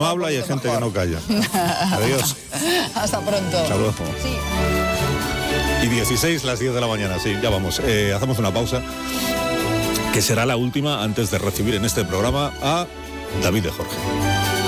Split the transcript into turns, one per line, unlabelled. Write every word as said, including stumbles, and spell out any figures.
No habla y hay gente mejor. Que no calla. Adiós.
Hasta pronto.
Hasta luego.
Sí.
Y dieciséis, las diez de la mañana, sí, ya vamos. Eh, hacemos una pausa, que será la última antes de recibir en este programa a David de Jorge.